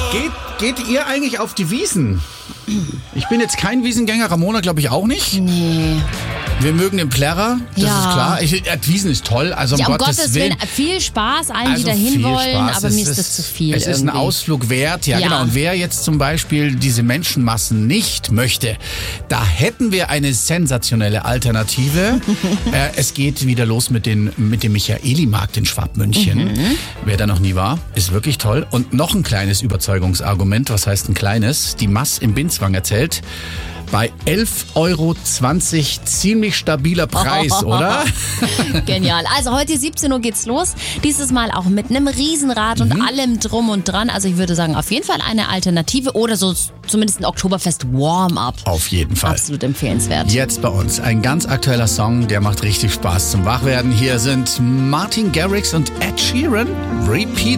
Geht ihr eigentlich auf die Wiesn? Ich bin jetzt kein Wiesengänger, Ramona glaube ich auch nicht. Nee. Wir mögen den Plärrer, das ist klar. Wiesn ist toll, also um Gottes Willen. Viel Spaß allen, die Also da viel hinwollen, Spaß. aber mir ist das zu viel. Es ist ein Ausflug wert, ja genau. Und wer jetzt zum Beispiel diese Menschenmassen nicht möchte, da hätten wir eine sensationelle Alternative. Es geht wieder los mit dem Michaeli-Markt in Schwabmünchen. Wer da noch nie war, ist wirklich toll. Und noch ein kleines Überzeugungsargument, was heißt ein kleines? Die Mass im Binzwang erzählt, bei 11,20 € ziemlich stabiler Preis, oder? Genial. Also heute 17 Uhr geht's los. Dieses Mal auch mit einem Riesenrad und allem drum und dran. Also ich würde sagen, auf jeden Fall eine Alternative oder so zumindest ein Oktoberfest Warm-up. Auf jeden Fall. Absolut empfehlenswert. Jetzt bei uns ein ganz aktueller Song, der macht richtig Spaß zum Wachwerden. Hier sind Martin Garrix und Ed Sheeran. Repeat